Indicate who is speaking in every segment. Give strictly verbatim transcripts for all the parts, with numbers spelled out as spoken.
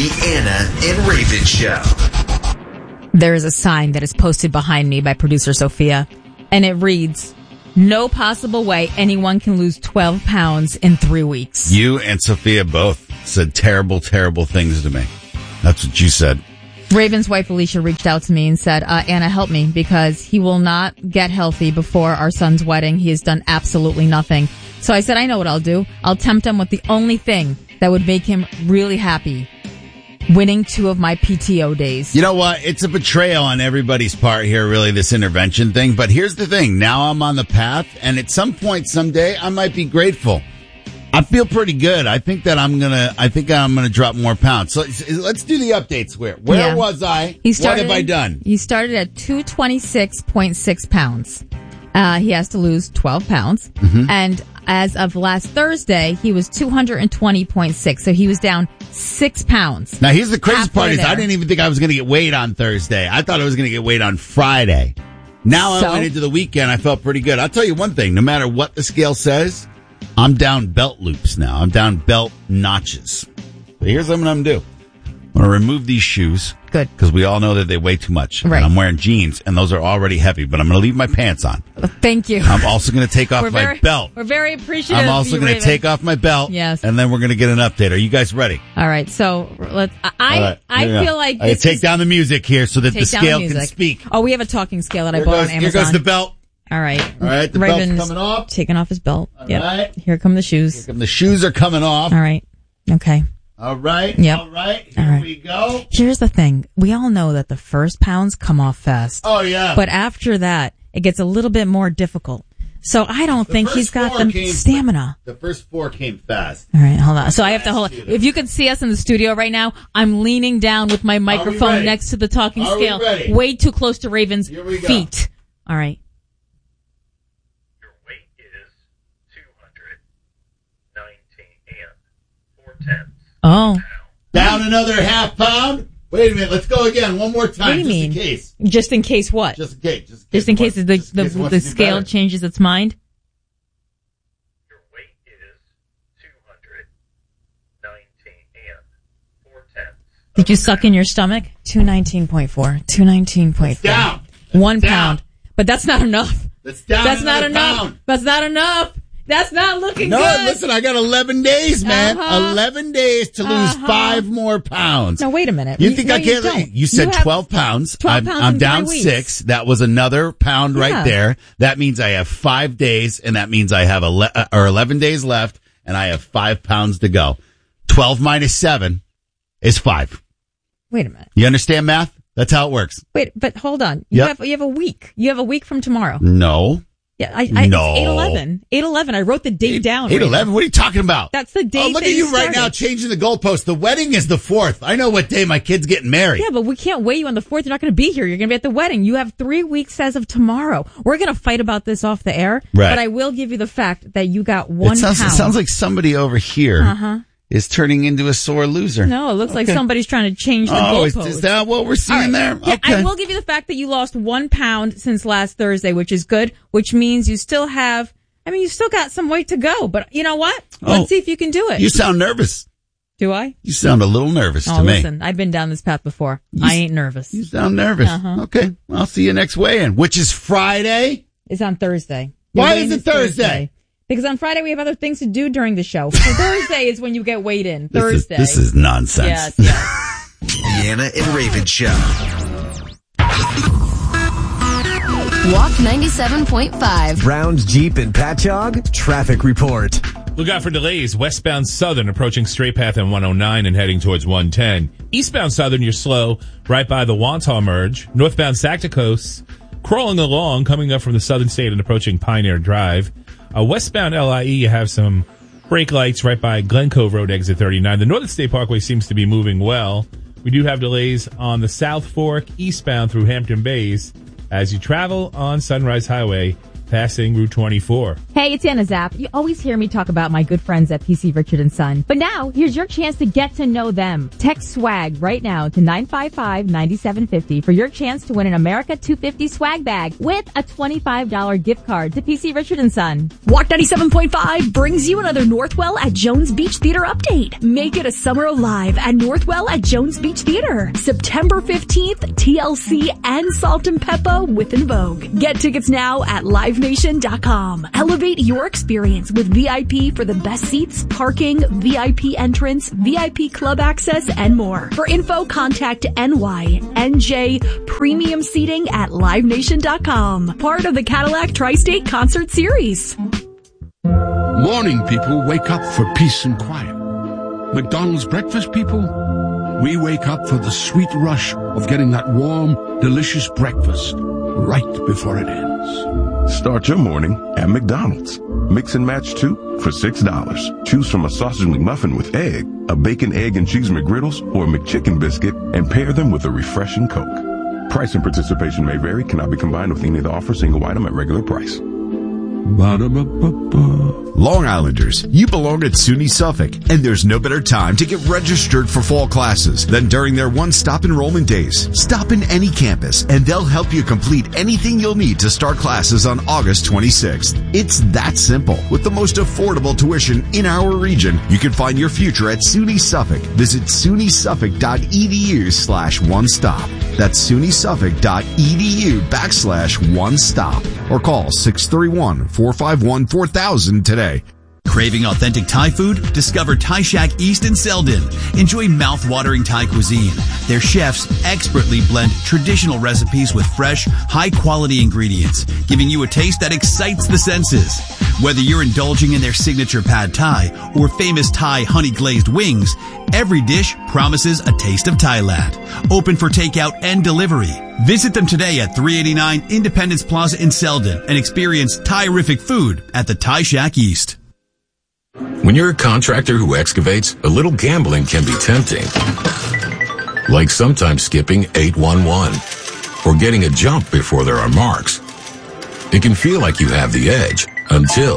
Speaker 1: The Anna and Raven Show.
Speaker 2: There is a sign that is posted behind me by producer Sophia, and it reads, "No possible way anyone can lose twelve pounds in three weeks."
Speaker 3: You and Sophia both said terrible, terrible things to me. That's what you said.
Speaker 2: Raven's wife Alicia reached out to me and said, uh, Anna, help me, because he will not get healthy before our son's wedding. He has done absolutely nothing. So I said, I know what I'll do. I'll tempt him with the only thing that would make him really happy. Winning two of my P T O days.
Speaker 3: You know what? It's a betrayal on everybody's part here, really, this intervention thing. But here's the thing. Now I'm on the path, and at some point someday, I might be grateful. I feel pretty good. I think that I'm gonna, I think I'm gonna drop more pounds. So let's do the updates. Where, where yeah. was I?
Speaker 2: He started,
Speaker 3: what have I done?
Speaker 2: He started at two twenty-six point six pounds. Uh, he has to lose twelve pounds. Mm-hmm. And as of last Thursday, he was two twenty point six. So he was down six pounds.
Speaker 3: Now, here's the crazy part is
Speaker 2: there.
Speaker 3: I didn't even think I was going to get weighed on Thursday. I thought I was going to get weighed on Friday. Now so? I went into the weekend. I felt pretty good. I'll tell you one thing. No matter what the scale says, I'm down belt loops now. I'm down belt notches. But here's what I'm going to do. I'm going to remove these shoes.
Speaker 2: Good.
Speaker 3: Because we all know that they weigh too much.
Speaker 2: Right.
Speaker 3: And I'm wearing jeans, and those are already heavy, but I'm going to leave my pants on.
Speaker 2: Thank you.
Speaker 3: I'm also going to take off
Speaker 2: we're
Speaker 3: my
Speaker 2: very,
Speaker 3: belt.
Speaker 2: We're very appreciative.
Speaker 3: I'm also going to take off my belt.
Speaker 2: Yes.
Speaker 3: And then we're going to get an update. Are you guys ready?
Speaker 2: All right. So let's. I
Speaker 3: right,
Speaker 2: I feel like
Speaker 3: I
Speaker 2: this
Speaker 3: take
Speaker 2: is,
Speaker 3: down the music here so that the scale
Speaker 2: the
Speaker 3: can speak.
Speaker 2: Oh, we have a talking scale that
Speaker 3: here
Speaker 2: I bought
Speaker 3: goes,
Speaker 2: on Amazon.
Speaker 3: Here goes the belt.
Speaker 2: All right.
Speaker 3: All right. The
Speaker 2: Raven's
Speaker 3: belt's coming off.
Speaker 2: Taking off his belt.
Speaker 3: All
Speaker 2: yep.
Speaker 3: right.
Speaker 2: Here come the shoes.
Speaker 3: Here come the shoes are coming off.
Speaker 2: All right. Okay.
Speaker 3: All right.
Speaker 2: Yep.
Speaker 3: All right. Here
Speaker 2: all right.
Speaker 3: we go.
Speaker 2: Here's the thing. We all know that the first pounds come off fast.
Speaker 3: Oh, yeah.
Speaker 2: But after that, it gets a little bit more difficult. So I don't
Speaker 3: the
Speaker 2: think he's got the
Speaker 3: came,
Speaker 2: stamina.
Speaker 3: The first four came fast.
Speaker 2: All right, hold on. So I have to hold. If you could see us in the studio right now, I'm leaning down with my microphone next to the talking
Speaker 3: Are
Speaker 2: scale, way too close to Raven's feet. All right.
Speaker 4: Your weight is two hundred nineteen and four tenths.
Speaker 2: Oh.
Speaker 3: Down another half pound. Wait a minute. Let's go again. One more time.
Speaker 2: What do you
Speaker 3: just
Speaker 2: mean?
Speaker 3: in case.
Speaker 2: Just in case what?
Speaker 3: Just in case. Just in case,
Speaker 2: just in case
Speaker 3: wants,
Speaker 2: the,
Speaker 3: just
Speaker 2: the,
Speaker 3: in case
Speaker 2: the, the scale
Speaker 3: better.
Speaker 2: changes its mind?
Speaker 4: Your weight is two hundred nineteen and four tenths.
Speaker 2: Did you suck in your stomach? two nineteen point four. two nineteen point four.
Speaker 3: Down.
Speaker 2: One
Speaker 3: Down.
Speaker 2: pound. But that's not enough.
Speaker 3: That's down.
Speaker 2: That's not enough.
Speaker 3: Pound.
Speaker 2: That's not enough. That's not looking
Speaker 3: no,
Speaker 2: good.
Speaker 3: No, listen, I got eleven days, man.
Speaker 2: Uh-huh.
Speaker 3: eleven days to lose
Speaker 2: uh-huh.
Speaker 3: five more pounds.
Speaker 2: No, wait a minute.
Speaker 3: You think
Speaker 2: no,
Speaker 3: I can't?
Speaker 2: You,
Speaker 3: you said
Speaker 2: you
Speaker 3: twelve pounds.
Speaker 2: twelve
Speaker 3: I'm,
Speaker 2: pounds
Speaker 3: I'm
Speaker 2: in
Speaker 3: down
Speaker 2: three
Speaker 3: six.
Speaker 2: weeks.
Speaker 3: That was another pound
Speaker 2: yeah.
Speaker 3: right there. That means I have five days, and that means I have ele- or eleven days left, and I have five pounds to go. Twelve minus seven is five.
Speaker 2: Wait a minute.
Speaker 3: You understand math? That's how it works.
Speaker 2: Wait, but hold on. You
Speaker 3: yep.
Speaker 2: have you have a week. You have a week from tomorrow.
Speaker 3: No.
Speaker 2: Yeah, I, I
Speaker 3: no.
Speaker 2: eight eleven. eight eleven. I wrote the date down.
Speaker 3: eight eleven? What are you talking about?
Speaker 2: That's the date.
Speaker 3: Oh, look
Speaker 2: that
Speaker 3: at you
Speaker 2: started.
Speaker 3: right now changing the goalpost. The wedding is the fourth. I know what day my kid's getting married.
Speaker 2: Yeah, but we can't weigh you on the fourth. You're not going to be here. You're going to be at the wedding. You have three weeks as of tomorrow. We're going to fight about this off the air.
Speaker 3: Right.
Speaker 2: But I will give you the fact that you got one
Speaker 3: it sounds,
Speaker 2: pound.
Speaker 3: It sounds like somebody over here
Speaker 2: uh-huh.
Speaker 3: is turning into a sore loser.
Speaker 2: No, it looks
Speaker 3: okay.
Speaker 2: like somebody's trying to change the
Speaker 3: oh,
Speaker 2: goalpost.
Speaker 3: Is, is that what we're seeing
Speaker 2: right.
Speaker 3: there?
Speaker 2: Yeah,
Speaker 3: okay.
Speaker 2: I will give you the fact that you lost one pound since last Thursday, which is good, which means you still have, I mean, you still got some weight to go. But you know what? Let's
Speaker 3: oh,
Speaker 2: see if you can do it.
Speaker 3: You sound nervous.
Speaker 2: Do I?
Speaker 3: You sound a little nervous
Speaker 2: oh,
Speaker 3: to me.
Speaker 2: Listen, I've been down this path before.
Speaker 3: You,
Speaker 2: I ain't nervous.
Speaker 3: You sound nervous.
Speaker 2: Uh-huh.
Speaker 3: Okay. I'll see you next weigh-in, which is Friday.
Speaker 2: It's on Thursday.
Speaker 3: Your Why
Speaker 2: weigh-in
Speaker 3: is it Thursday?
Speaker 2: Thursday? Because on Friday we have other things to do during the show. So Thursday is when you get weighed in.
Speaker 3: This
Speaker 2: Thursday.
Speaker 3: Is, this is nonsense.
Speaker 2: Yes, yes.
Speaker 1: The Anna and Raven Show.
Speaker 5: Walk ninety-seven point five.
Speaker 6: Brown's Jeep and Patchogue traffic report.
Speaker 7: Look out for delays. Westbound Southern approaching Straight Path and one oh nine and heading towards one ten. Eastbound Southern, you're slow right by the Wantagh merge. Northbound Sacticos crawling along, coming up from the Southern State and approaching Pioneer Drive. Uh, westbound L I E, you have some brake lights right by Glen Cove Road, exit thirty-nine. The Northern State Parkway seems to be moving well. We do have delays on the South Fork eastbound through Hampton Bays as you travel on Sunrise Highway passing Route twenty-four.
Speaker 2: Hey, it's Anna Zapp. You always hear me talk about my good friends at P C Richard and Son. But now, here's your chance to get to know them. Text SWAG right now to nine five five, nine seven five zero for your chance to win an America two fifty swag bag with a twenty-five dollars gift card to P C Richard and Son.
Speaker 8: Walk ninety-seven point five brings you another Northwell at Jones Beach Theater update. Make it a summer alive at Northwell at Jones Beach Theater. September fifteenth, T L C and Salt and Peppa with En Vogue. Get tickets now at live nation dot com. Elevate your experience with V I P for the best seats, parking, V I P entrance, V I P club access, and more. For info, contact N Y N J Premium Seating at live nation dot com. Part of the Cadillac Tri-State Concert Series.
Speaker 9: Morning people wake up for peace and quiet. McDonald's breakfast people, we wake up for the sweet rush of getting that warm, delicious breakfast right before it ends.
Speaker 10: Start your morning at McDonald's. Mix and match two for six dollars. Choose from a sausage McMuffin with egg, a bacon, egg, and cheese McGriddles, or a McChicken biscuit, and pair them with a refreshing Coke. Price and participation may vary, cannot be combined with any of the offer, single item at regular price.
Speaker 9: Ba-da-ba-ba-ba.
Speaker 11: Long Islanders, you belong at SUNY Suffolk, and there's no better time to get registered for fall classes than during their one-stop enrollment days. Stop in any campus, and they'll help you complete anything you'll need to start classes on August twenty-sixth. It's that simple. With the most affordable tuition in our region, you can find your future at SUNY Suffolk. Visit suny suffolk dot e d u slash one stop. That's suny suffolk dot e d u backslash one stop. Or call six three one, four five one, four thousand today.
Speaker 12: Craving authentic Thai food? Discover Thai Shack East in Selden. Enjoy mouth-watering Thai cuisine. Their chefs expertly blend traditional recipes with fresh, high-quality ingredients, giving you a taste that excites the senses. Whether you're indulging in their signature pad Thai or famous Thai honey-glazed wings, every dish promises a taste of Thailand. Open for takeout and delivery. Visit them today at three eighty-nine Independence Plaza in Selden and experience Thai-rific food at the Thai Shack East.
Speaker 13: When you're a contractor who excavates, a little gambling can be tempting. Like sometimes skipping eight one one or getting a jump before there are marks. It can feel like you have the edge until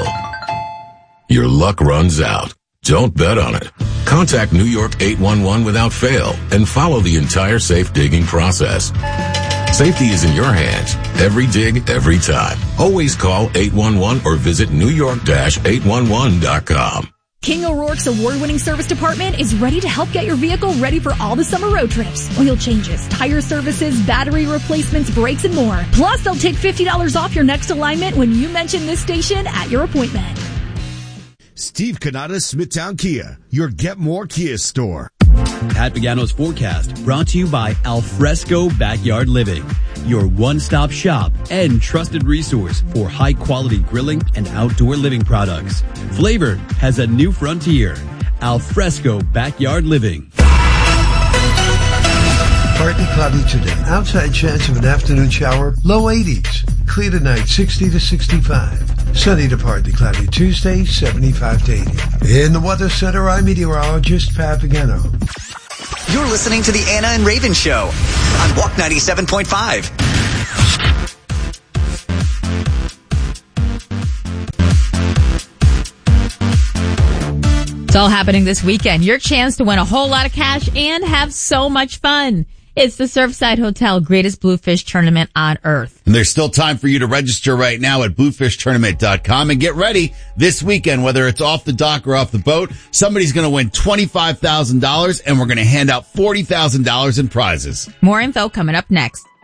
Speaker 13: your luck runs out. Don't bet on it. Contact New York eight one one without fail and follow the entire safe digging process. Safety is in your hands. Every dig, every time. Always call eight one one or visit new york dash eight one one dot com.
Speaker 8: King O'Rourke's award-winning service department is ready to help get your vehicle ready for all the summer road trips. Oil changes, tire services, battery replacements, brakes, and more. Plus, they'll take fifty dollars off your next alignment when you mention this station at your appointment.
Speaker 11: Steve Canada, Smithtown Kia, your Get More Kia store.
Speaker 14: Pat Pagano's forecast brought to you by Alfresco Backyard Living, your one-stop shop and trusted resource for high-quality grilling and outdoor living products. Flavor has a new frontier. Alfresco Backyard Living.
Speaker 15: Partly cloudy today. Outside chance of an afternoon shower. Low eighties. Clear tonight, sixty to sixty-five. Sunny to partly cloudy Tuesday, seventy-five to eighty. In the Weather Center, I'm meteorologist Pat Pagano.
Speaker 16: You're listening to the Anna and Raven Show on Walk ninety-seven point five.
Speaker 2: It's all happening this weekend. Your chance to win a whole lot of cash and have so much fun. It's the Surfside Hotel Greatest Bluefish Tournament on Earth.
Speaker 3: And there's still time for you to register right now at bluefish tournament dot com and get ready this weekend, whether it's off the dock or off the boat. Somebody's going to win twenty-five thousand dollars and we're going to hand out forty thousand dollars in prizes.
Speaker 2: More info coming up next.